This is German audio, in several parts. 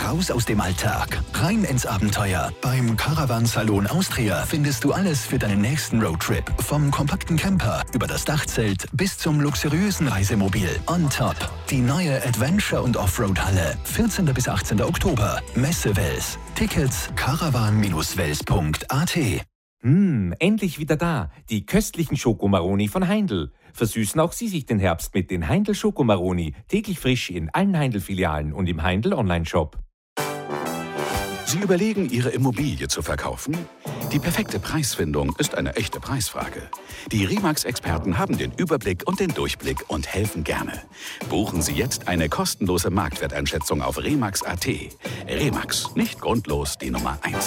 Raus aus dem Alltag, rein ins Abenteuer. Beim Caravan-Salon Austria findest du alles für deinen nächsten Roadtrip. Vom kompakten Camper über das Dachzelt bis zum luxuriösen Reisemobil. On top die neue Adventure- und Offroad-Halle. 14. bis 18. Oktober. Messe Wels. Tickets caravan-wels.at. Endlich wieder da. Die köstlichen Schokomaroni von Heindl. Versüßen auch Sie sich den Herbst mit den Heindl Schokomaroni. Täglich frisch in allen Heindl-Filialen und im Heindl Online-Shop. Sie überlegen, Ihre Immobilie zu verkaufen? Die perfekte Preisfindung ist eine echte Preisfrage. Die Remax-Experten haben den Überblick und den Durchblick und helfen gerne. Buchen Sie jetzt eine kostenlose Marktwerteinschätzung auf remax.at. Remax, nicht grundlos die Nummer 1.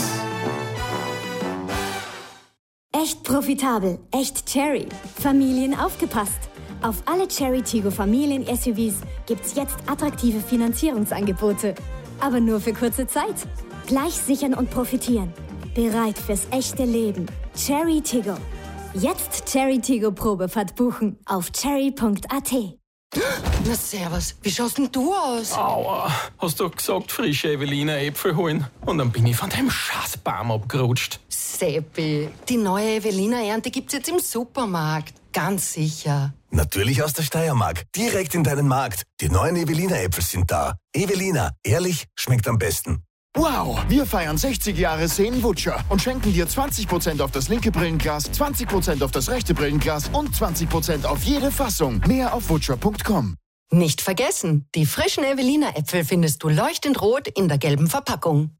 Echt profitabel, echt Cherry. Familien aufgepasst. Auf alle Cherry Tiggo Familien-SUVs gibt's jetzt attraktive Finanzierungsangebote. Aber nur für kurze Zeit. Gleich sichern und profitieren. Bereit fürs echte Leben. Cherry Tiggo. Jetzt Cherry Tiggo Probefahrt buchen auf cherry.at. Na servus, wie schaust denn du aus? Aua, hast du gesagt, frische Evelina Äpfel holen? Und dann bin ich von dem Scheißbaum abgerutscht. Seppi, die neue Evelina-Ernte gibt's jetzt im Supermarkt. Ganz sicher. Natürlich aus der Steiermark. Direkt in deinen Markt. Die neuen Evelina-Äpfel sind da. Evelina, ehrlich, schmeckt am besten. Wow, wir feiern 60 Jahre Seen-Wutscher und schenken dir 20% auf das linke Brillenglas, 20% auf das rechte Brillenglas und 20% auf jede Fassung. Mehr auf wutscher.com. Nicht vergessen, die frischen Evelina-Äpfel findest du leuchtend rot in der gelben Verpackung.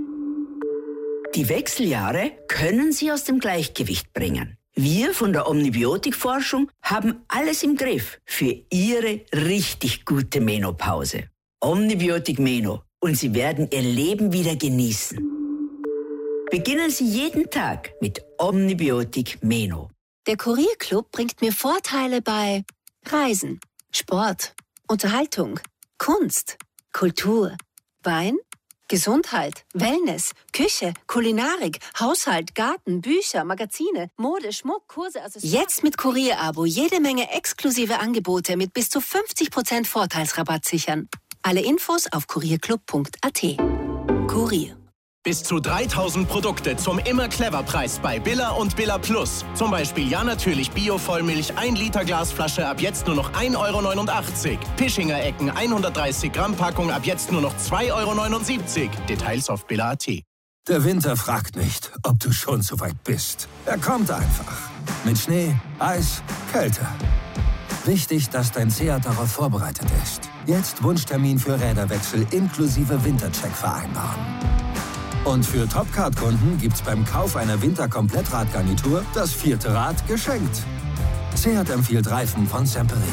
Die Wechseljahre können Sie aus dem Gleichgewicht bringen. Wir von der Omnibiotikforschung haben alles im Griff für Ihre richtig gute Menopause. Omnibiotik Meno. Und Sie werden Ihr Leben wieder genießen. Beginnen Sie jeden Tag mit Omnibiotik Meno. Der Kurierclub bringt mir Vorteile bei Reisen, Sport, Unterhaltung, Kunst, Kultur, Wein, Gesundheit, Wellness, Küche, Kulinarik, Haushalt, Garten, Bücher, Magazine, Mode, Schmuck, Kurse, Accessoires. Jetzt mit Kurierabo jede Menge exklusive Angebote mit bis zu 50% Vorteilsrabatt sichern. Alle Infos auf kurierclub.at. Kurier. Bis zu 3000 Produkte zum Immer-Clever-Preis bei Billa und Billa Plus. Zum Beispiel Ja natürlich Bio-Vollmilch 1 Liter Glasflasche ab jetzt nur noch 1,89 €. Pischinger Ecken 130 Gramm Packung ab jetzt nur noch 2,79 €. Details auf Billa.at. Der Winter fragt nicht, ob du schon so weit bist. Er kommt einfach. Mit Schnee, Eis, Kälte. Wichtig, dass dein Seat darauf vorbereitet ist. Jetzt Wunschtermin für Räderwechsel inklusive Wintercheck vereinbaren. Und für Topcard-Kunden gibt's beim Kauf einer Winter-Komplettradgarnitur das 4. Rad geschenkt. Seat empfiehlt Reifen von Semperit.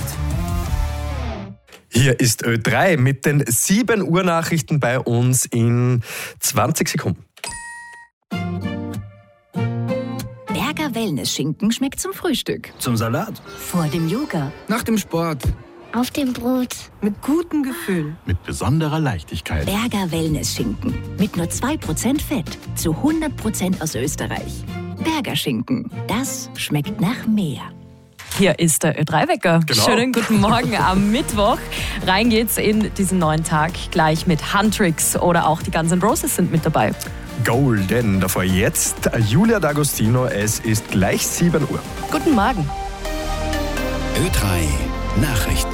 Hier ist Ö3 mit den 7 Uhr Nachrichten bei uns in 20 Sekunden. Berger Wellness-Schinken schmeckt zum Frühstück. Zum Salat. Vor dem Yoga. Nach dem Sport. Auf dem Brot. Mit gutem Gefühl. Mit besonderer Leichtigkeit. Berger Wellness-Schinken. Mit nur 2% Fett. Zu 100% aus Österreich. Berger Schinken. Das schmeckt nach mehr. Hier ist der Ö3-Wecker. Genau. Schönen guten Morgen am Mittwoch. Rein geht's in diesen neuen Tag gleich mit Huntrix oder auch die Guns N' Roses sind mit dabei. Golden, davor jetzt Julia D'Agostino. Es ist gleich 7 Uhr. Guten Morgen. Ö3 Nachrichten.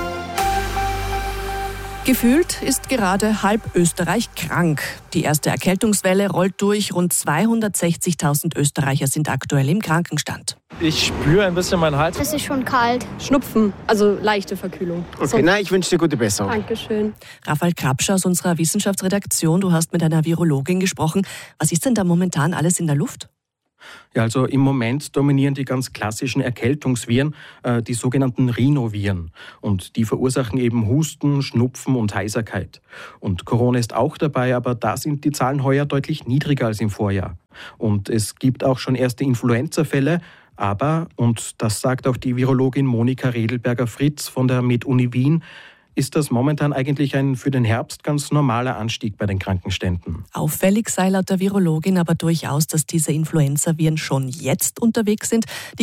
Gefühlt ist gerade halb Österreich krank. Die erste Erkältungswelle rollt durch. Rund 260.000 Österreicher sind aktuell im Krankenstand. Ich spüre ein bisschen meinen Hals. Es ist schon kalt. Schnupfen, also leichte Verkühlung. Okay, na, ich wünsche dir gute Besserung. Dankeschön. Raphael Krapscher aus unserer Wissenschaftsredaktion, du hast mit einer Virologin gesprochen. Was ist denn da momentan alles in der Luft? Ja, also im Moment dominieren die ganz klassischen Erkältungsviren, die sogenannten Rhinoviren. Und die verursachen eben Husten, Schnupfen und Heiserkeit. Und Corona ist auch dabei, aber da sind die Zahlen heuer deutlich niedriger als im Vorjahr. Und es gibt auch schon erste Influenza-Fälle, aber, und das sagt auch die Virologin Monika Redelberger-Fritz von der MedUni Wien, ist das momentan eigentlich ein für den Herbst ganz normaler Anstieg bei den Krankenständen. Auffällig sei laut der Virologin aber durchaus, dass diese Influenza-Viren schon jetzt unterwegs sind. Die